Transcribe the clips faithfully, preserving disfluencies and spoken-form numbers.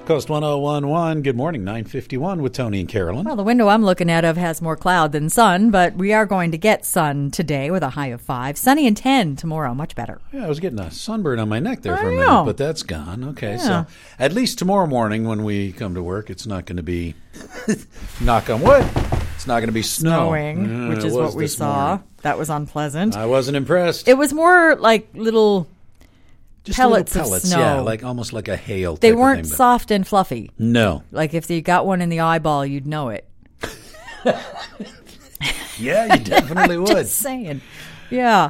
Coast one oh one point one, good morning, nine fifty-one with Tony and Carolyn. Well, the window I'm looking at of has more cloud than sun, but we are going to get sun today with a high of five. Sunny and ten tomorrow, much better. Yeah, I was getting a sunburn on my neck there I for a know. minute, but that's gone. Okay, Yeah. so at least tomorrow morning when we come to work, it's not going to be, knock on wood, it's not going to be snow. Snowing, Yeah, which it is was what we this saw. morning. That was unpleasant. I wasn't impressed. It was more like little Just pellets, little pellets, of snow. yeah, like almost like a hail. They type weren't of thing, but- soft and fluffy. No. Like if you got one in the eyeball, you'd know it. Yeah, you definitely would. Just saying. Yeah.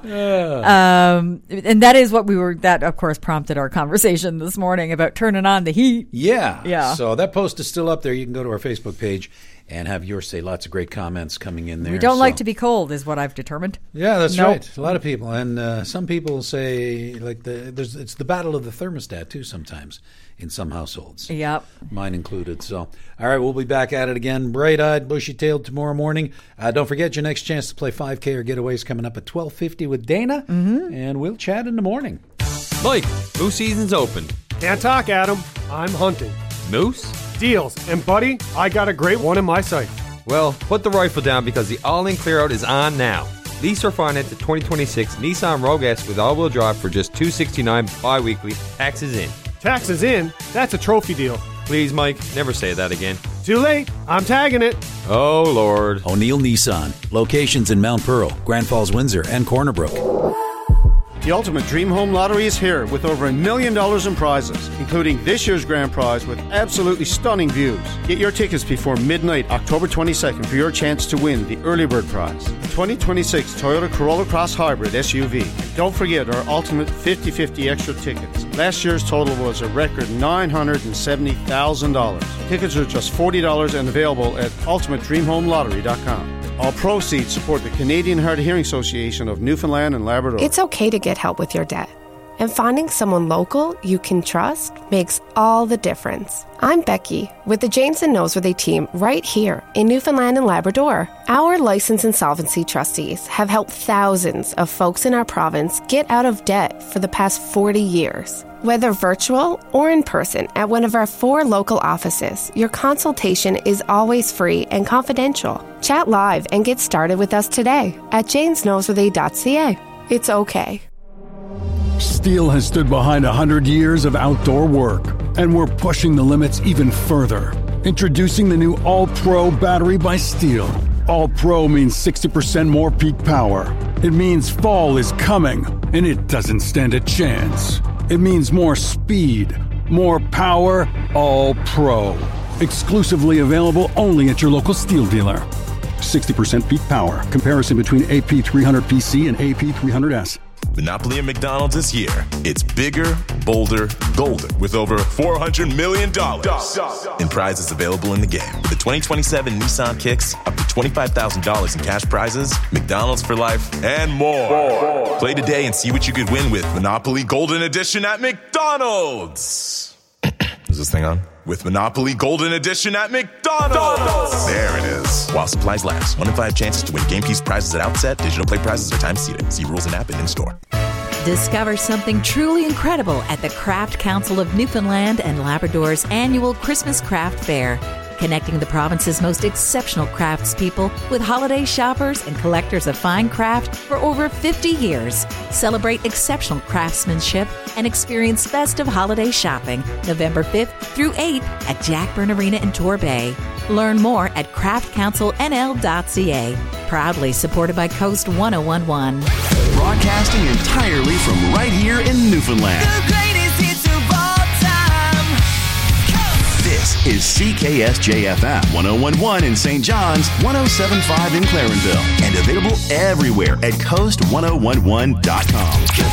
Um, and that is what we were, that of course prompted our conversation this morning about turning on the heat. Yeah. Yeah. So that post is still up there. You can go to our Facebook page and have yours say. Lots of great comments coming in there. We don't so. like to be cold is what I've determined. Yeah, that's Nope. right. A lot of people, and uh, some people say like the there's it's the battle of the thermostat too. Sometimes in some households, Yep. mine included. So, all right, we'll be back at it again, bright-eyed, bushy-tailed tomorrow morning. Uh, don't forget your next chance to play five K or getaways coming up at twelve fifty with Dana, mm-hmm. and we'll chat in the morning. Mike, moose season's open. Can't talk, Adam. I'm hunting. Moose? Deals. And, buddy, I got a great one in my sight. Well, put the rifle down because the all-in clear-out is on now. Lease or finance the twenty twenty-six Nissan Rogue S with all-wheel drive for just two hundred sixty-nine dollars bi-weekly, taxes in. Taxes in? That's a trophy deal. Please, Mike, never say that again. Too late. I'm tagging it. Oh, Lord. O'Neill Nissan. Locations in Mount Pearl, Grand Falls, Windsor, and Corner Brook. The Ultimate Dream Home Lottery is here with over a million dollars in prizes, including this year's grand prize with absolutely stunning views. Get your tickets before midnight, October twenty-second, for your chance to win the early bird prize, the twenty twenty-six Toyota Corolla Cross Hybrid S U V. Don't forget our Ultimate fifty fifty extra tickets. Last year's total was a record nine hundred seventy thousand dollars. Tickets are just forty dollars and available at ultimate dream home lottery dot com. All proceeds support the Canadian Hard of Hearing Association of Newfoundland and Labrador. It's okay to get help with your debt. And finding someone local you can trust makes all the difference. I'm Becky with the James and Noseworthy team right here in Newfoundland and Labrador. Our licensed insolvency trustees have helped thousands of folks in our province get out of debt for the past forty years. Whether virtual or in person at one of our four local offices, your consultation is always free and confidential. Chat live and get started with us today at james noseworthy dot c a. It's okay. Steel has stood behind one hundred years of outdoor work, and we're pushing the limits even further. Introducing the new All-Pro battery by Steel. All-Pro means sixty percent more peak power. It means fall is coming, and it doesn't stand a chance. It means more speed, more power, All-Pro. Exclusively available only at your local Steel dealer. sixty percent peak power. Comparison between A P three hundred P C and A P three hundred S. Monopoly at McDonald's this year. It's bigger, bolder, golder with over four hundred million dollars in prizes available in the game. With the twenty twenty-seven Nissan Kicks, up to twenty-five thousand dollars in cash prizes, McDonald's for life, and more. more. Play today and see what you could win with Monopoly Golden Edition at McDonald's. Is this thing on? With Monopoly Golden Edition at McDonald's. There it is. While supplies last. One in five chances to win game keys prizes at outset. Digital play prizes are time seated. See rules and app and in-store. Discover something truly incredible at the Craft Council of Newfoundland and Labrador's annual Christmas Craft Fair. Connecting the province's most exceptional craftspeople with holiday shoppers and collectors of fine craft for over fifty years. Celebrate exceptional craftsmanship and experience festive holiday shopping November fifth through eighth at Jackburn Arena in Torbay. Learn more at craft council n l dot c a. Proudly supported by Coast one oh one point one. Broadcasting entirely from right here in Newfoundland. The greatest hits of all time. Coast. This is C K S J F M one oh one point one in Saint John's, one oh seven point five in Clarenville, and available everywhere at coast one oh one one dot com. Coast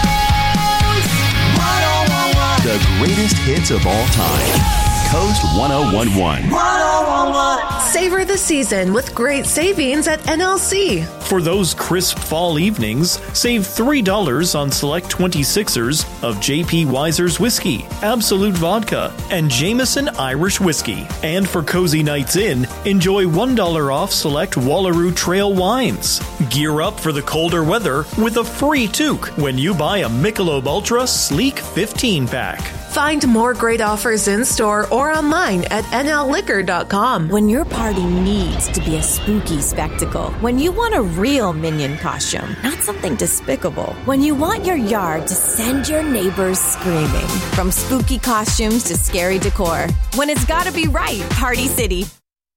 one oh one one. The greatest hits of all time. Coast one oh one point one. one oh one one. Savor the season with great savings at N L C. For those crisp fall evenings, save three dollars on select twenty-sixers of J P Weiser's Whiskey, Absolute Vodka, and Jameson Irish Whiskey. And for cozy nights in, enjoy one dollar off select Wallaroo Trail wines. Gear up for the colder weather with a free toque when you buy a Michelob Ultra Sleek fifteen pack. Find more great offers in store or online at N L liquor dot com. When your party needs to be a spooky spectacle, when you want a real minion costume, not something despicable, when you want your yard to send your neighbors screaming, from spooky costumes to scary decor, when it's gotta be right, Party City.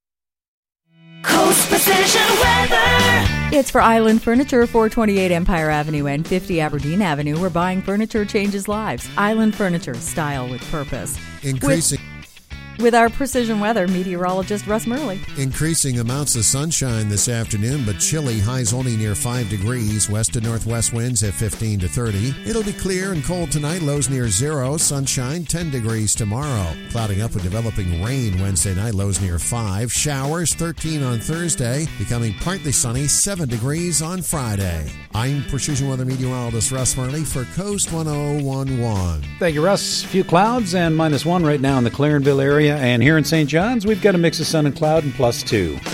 Coast Precision Weather. It's for Island Furniture, four twenty-eight Empire Avenue and fifty Aberdeen Avenue, where buying furniture changes lives. Island Furniture, style with purpose. Increasing. With, with our precision weather meteorologist, Russ Murley. Increasing amounts of sunshine this afternoon, but chilly. Highs only near five degrees. West to northwest winds at fifteen to thirty. It'll be clear and cold tonight. Lows near zero. Sunshine, ten degrees tomorrow. Clouding up with developing rain Wednesday night. Lows near five. Showers, thirteen on Thursday. Becoming partly sunny, seven degrees on Friday. I'm Precision Weather Meteorologist Russ Murley for Coast one oh one point one. Thank you, Russ. A few clouds and minus one right now in the Clarenville area. And here in Saint John's, we've got a mix of sun and cloud and plus two.